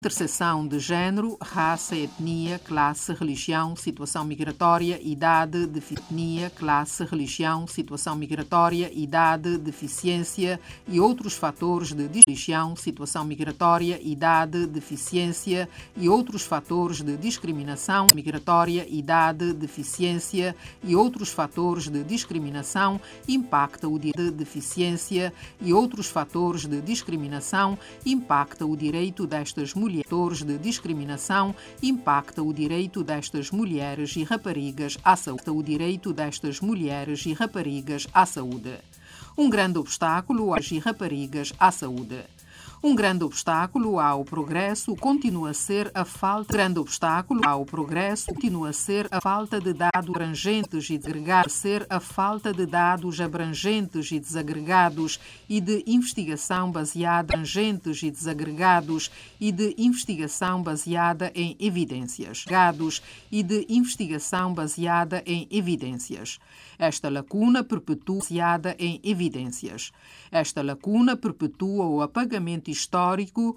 interseção de género, raça, etnia, classe, religião, situação migratória, idade, etnia, classe, religião, situação migratória, idade, deficiência e outros fatores de religião, situação migratória, idade, deficiência e outros fatores de discriminação migratória, idade, deficiência e outros fatores de discriminação impacta o direito de deficiência e outros fatores de discriminação impacta o direito destas mulheres de discriminação impacta o direito destas mulheres e raparigas à saúde. O direito destas mulheres e raparigas à saúde. Um grande obstáculo às raparigas à saúde. Um grande obstáculo ao progresso continua a ser a falta. Grande obstáculo ao progresso continua a ser a falta de dados abrangentes e desagregados, ser a falta de dados abrangentes e desagregados e de investigação baseada abrangentes e desagregados e de investigação baseada em evidências. E de investigação baseada em evidências. Esta lacuna perpetua baseada em evidências. Esta lacuna perpetua o apagamento histórico,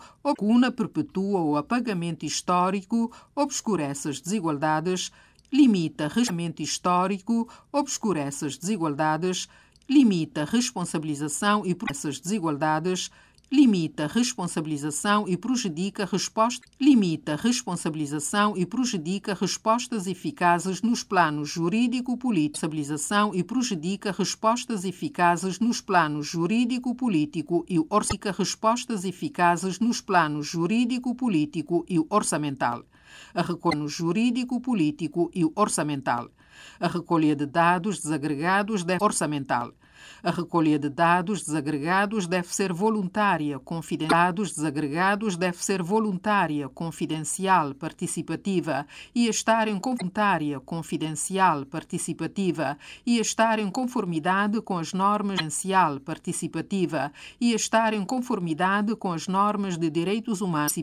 obscurece as desigualdades, limita regimento histórico, obscurece as desigualdades, limita responsabilização e essas desigualdades, limita responsabilização e prejudica respostas eficazes nos planos jurídico-político, e prejudica respostas eficazes nos planos jurídico-político e respostas eficazes nos planos jurídico-político e orçamental. A recolha jurídico-político e orçamental. A recolha de dados desagregados orçamental. A recolha de dados desagregados deve ser voluntária, confidencial, participativa e estar em conformidade com as normas de direitos humanos,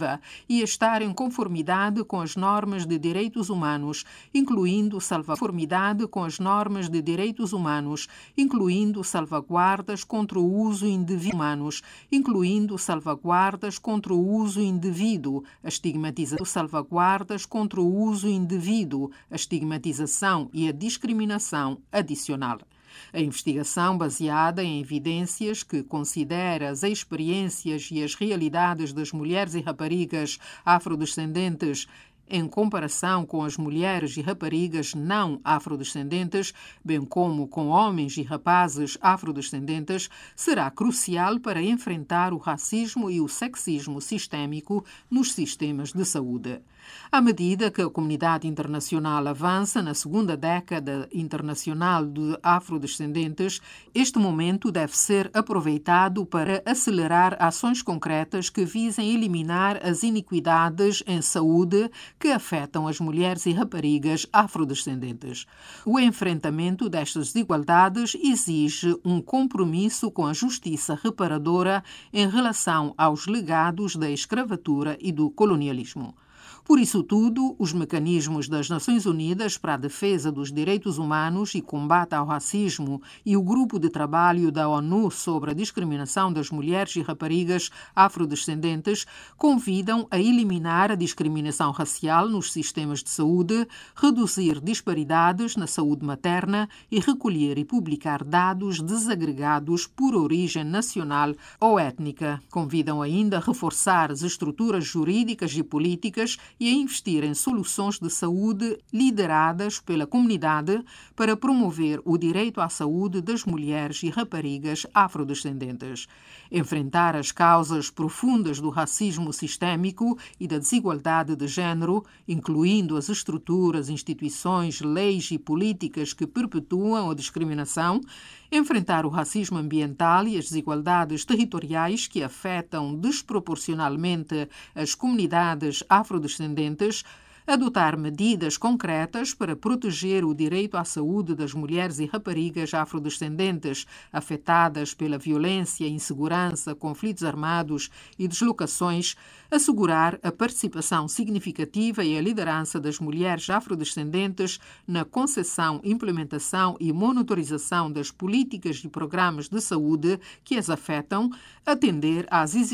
incluindo salvaguardas contra o uso indevido, a estigmatização e a discriminação adicional. A investigação baseada em evidências que considera as experiências e as realidades das mulheres e raparigas afrodescendentes em comparação com as mulheres e raparigas não afrodescendentes, bem como com homens e rapazes afrodescendentes, será crucial para enfrentar o racismo e o sexismo sistémico nos sistemas de saúde. À medida que a comunidade internacional avança na segunda década internacional de afrodescendentes, este momento deve ser aproveitado para acelerar ações concretas que visem eliminar as iniquidades em saúde que afetam as mulheres e raparigas afrodescendentes. O enfrentamento destas desigualdades exige um compromisso com a justiça reparadora em relação aos legados da escravatura e do colonialismo. Por isso tudo, os mecanismos das Nações Unidas para a defesa dos direitos humanos e combate ao racismo e o Grupo de Trabalho da ONU sobre a discriminação das mulheres e raparigas afrodescendentes convidam a eliminar a discriminação racial nos sistemas de saúde, reduzir disparidades na saúde materna e recolher e publicar dados desagregados por origem nacional ou étnica. Convidam ainda a reforçar as estruturas jurídicas e políticas e a investir em soluções de saúde lideradas pela comunidade para promover o direito à saúde das mulheres e raparigas afrodescendentes. Enfrentar as causas profundas do racismo sistémico e da desigualdade de género, incluindo as estruturas, instituições, leis e políticas que perpetuam a discriminação, enfrentar o racismo ambiental e as desigualdades territoriais que afetam desproporcionalmente as comunidades afrodescendentes, adotar medidas concretas para proteger o direito à saúde das mulheres e raparigas afrodescendentes afetadas pela violência, insegurança, conflitos armados e deslocações, assegurar a participação significativa e a liderança das mulheres afrodescendentes na concessão, implementação e monitorização das políticas e programas de saúde que as afetam, atender às exigências